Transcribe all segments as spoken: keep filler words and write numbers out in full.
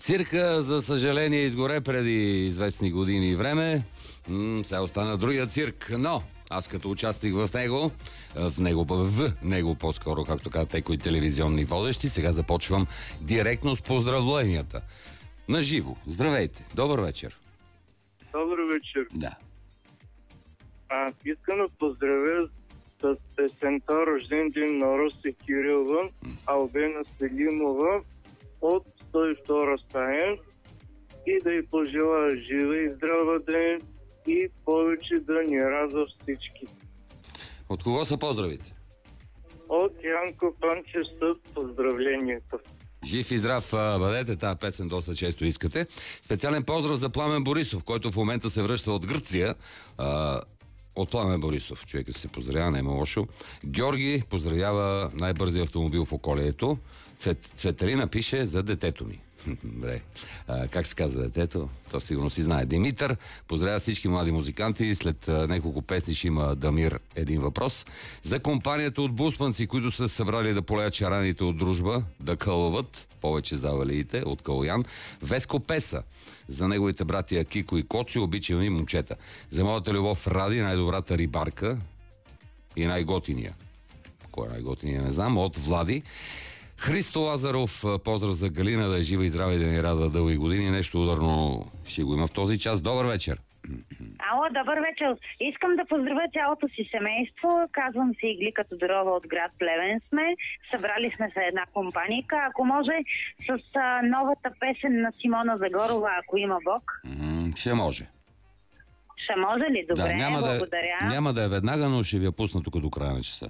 Цирка, за съжаление, изгоре преди известни години и време. М- сега остана другия цирк, но аз като участник в него, в него, в него по-скоро, както казват те, кои телевизионни водещи, сега започвам директно с поздравленията. На живо. Здравейте. Добър вечер. Добър вечер. Да. А, искам да поздравя с песента "Рожден ден на Роси Кирилова", Албена Селимова от сто и втора стая, и да й пожелая жива и здрава ден и повече да ни радва всички. От кого са поздравите? От Янко Панчев с поздравлението. Жив и здрав а, бъдете, тази песен доста често искате. Специален поздрав за Пламен Борисов, който в момента се връща от Гърция. А, от Пламен Борисов, човека се поздравява, не има лошо. Георги поздравява най-бързия автомобил в околието. Цвет, Цветелина пише за детето ми. Добре. А, как се казва детето? То сигурно си знае. Димитър поздравя всички млади музиканти. След а, няколко песни ще има Дамир един въпрос. За компанията от бусманци, които са събрали да полеят чараните от дружба, да кълват повече завалиите от Калоян. Веско Песа. За неговите братия Кико и Коци, обичаме момчета. За моята любов Ради, най-добрата рибарка и най-готиния. Кой е най-готиния, не знам. От Влади. Христо Лазаров, поздрав за Галина, да е жива и здрава и да ни радва дълги години. Нещо ударно ще го има в този час. Добър вечер. Ало, добър вечер. Искам да поздравя цялото си семейство. Казвам се Иглика Тодорова от град Плевен сме. Събрали сме се една компанийка. Ако може с а, новата песен на Симона Загорова, "Ако има Бог". М, ще може. Ще може ли? Добре, Да, няма благодаря. Да, няма да е веднага, но ще ви я пусна тук до края на часа.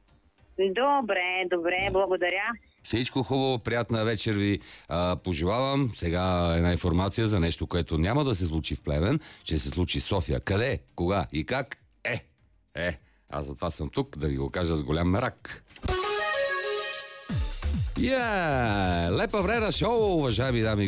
Добре, добре, благодаря. Всичко хубаво, приятна вечер ви а, пожелавам. Сега една информация за нещо, което няма да се случи в Плевен, ще се случи в София. Къде, кога и как? Е, е, аз затова съм тук да ви го кажа с голям мерак. Yeah! Лепа време шоу, уважаеми дами